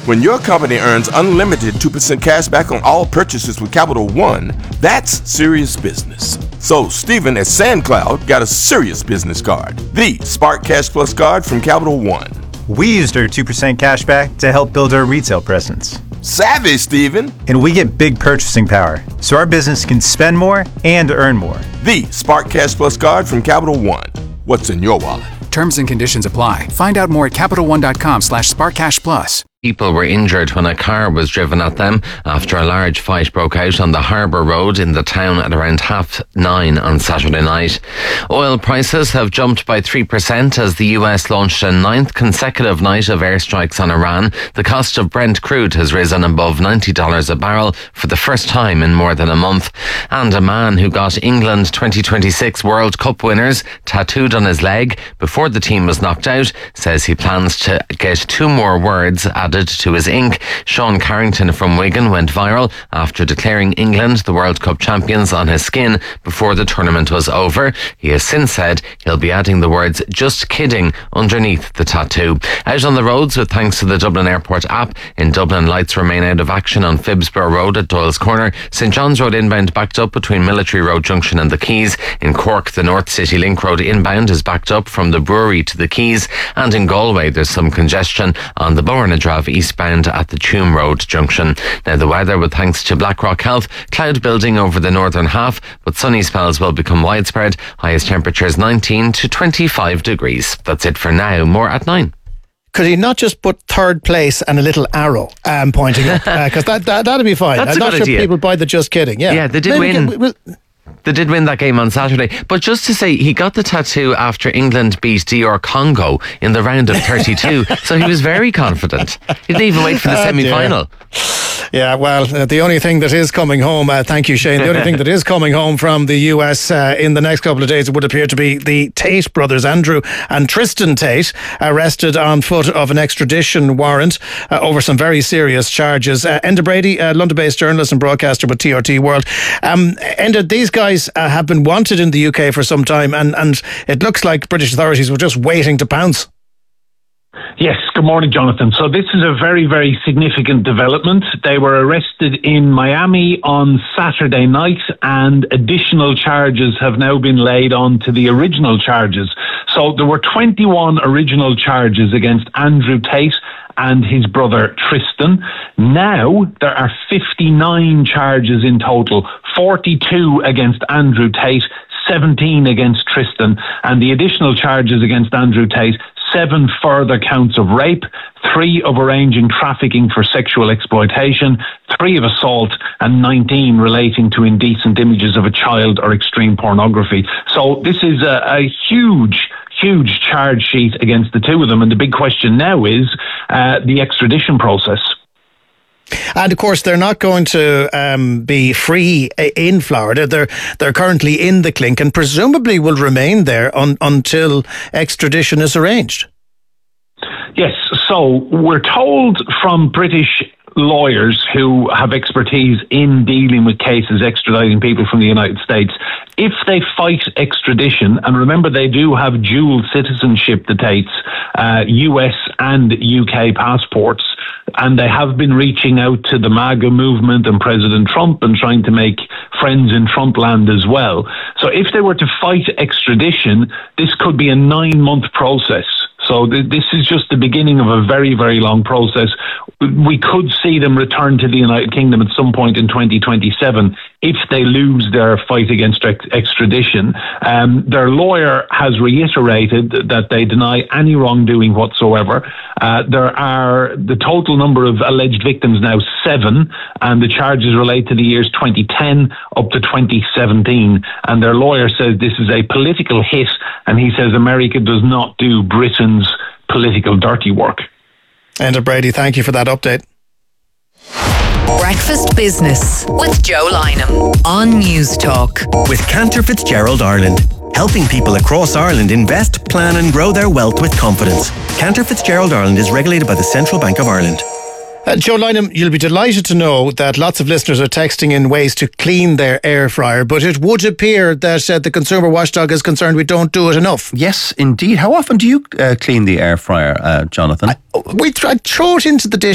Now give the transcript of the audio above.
When your company earns unlimited 2% cash back on all purchases with Capital One, that's serious business. So Stephen at SandCloud got a serious business card, the Spark Cash Plus card from Capital One. We used our 2% cash back to help build our retail presence. Savvy, Stephen. And we get big purchasing power, so our business can spend more and earn more. The Spark Cash Plus card from Capital One. What's in your wallet? Terms and conditions apply. Find out more at CapitalOne.com/SparkCashPlus. People were injured when a car was driven at them after a large fight broke out on the Harbour Road in the town at around 9:30 on Saturday night. Oil prices have jumped by 3% as the US launched a 9th consecutive night of airstrikes on Iran. The cost of Brent crude has risen above $90 a barrel for the first time in more than a month. And a man who got England 2026 World Cup winners tattooed on his leg before the team was knocked out says he plans to get 2 more words added to his ink. Sean Carrington from Wigan went viral after declaring England the World Cup champions on his skin before the tournament was over. He has since said he'll be adding the words "just kidding" underneath the tattoo. Out on the roads with thanks to the Dublin Airport app. In Dublin, lights remain out of action on Phibsborough Road at Doyle's Corner. St John's Road inbound backed up between Military Road Junction and the Quays. In Cork, the North City Link Road inbound is backed up from the brewery to the Quays. And in Galway, there's some congestion on the Bourne-Adrav eastbound at the Tuam Road junction. Now the weather, with thanks to Blackrock Health, cloud building over the northern half, but sunny spells will become widespread. Highest temperatures 19 to 25 degrees. That's it for now. More at 9. Could he not just put third place and a little arrow pointing up? Because that'd be fine. That's I'm a not good sure idea. people buy the just kidding. Yeah, they did win. They did win that game on Saturday. But just to say, he got the tattoo after England beat DR Congo in the round of 32. So he was very confident. He didn't even wait for the semi-final. Yeah, well, the only thing that is coming home, thank you, Shane, the only thing that is coming home from the US in the next couple of days would appear to be the Tate brothers, Andrew and Tristan Tate, arrested on foot of an extradition warrant over some very serious charges. Enda Brady, London-based journalist and broadcaster with TRT World. Enda, these guys have been wanted in the UK for some time, and it looks like British authorities were just waiting to pounce. Yes, good morning, Jonathan. So this is a very, very significant development. They were arrested in Miami on Saturday night, and additional charges have now been laid on to the original charges. So there were 21 original charges against Andrew Tate and his brother Tristan. Now there are 59 charges in total, 42 against Andrew Tate, 17 against Tristan, and the additional charges against Andrew Tate, 7 further counts of rape, 3 of arranging trafficking for sexual exploitation, 3 of assault, and 19 relating to indecent images of a child or extreme pornography. So this is a huge charge sheet against the two of them, and the big question now is the extradition process. And of course, they're not going to be free in Florida. They're currently in the clink and presumably will remain there until extradition is arranged. Yes, so we're told from British lawyers who have expertise in dealing with cases extraditing people from the United States, if they fight extradition, and remember they do have dual citizenship, the Tates, US and UK passports, and they have been reaching out to the MAGA movement and President Trump and trying to make friends in Trump land as well. So if they were to fight extradition, this could be a 9-month process. So this is just the beginning of a very, very long process. We could see them return to the United Kingdom at some point in 2027 if they lose their fight against extradition. Their lawyer has reiterated that they deny any wrongdoing whatsoever. The total number of alleged victims now 7, and the charges relate to the years 2010 up to 2017. And their lawyer says this is a political hit, and he says America does not do Britain's political dirty work. Enda Brady, thank you for that update. Breakfast Business with Joe Lynham on News Talk. With Cantor Fitzgerald Ireland, helping people across Ireland invest, plan and grow their wealth with confidence. Cantor Fitzgerald Ireland is regulated by the Central Bank of Ireland. Joe Lynham, you'll be delighted to know that lots of listeners are texting in ways to clean their air fryer, but it would appear that the consumer watchdog is concerned we don't do it enough. Yes, indeed. How often do you clean the air fryer, Jonathan? I throw it into the dish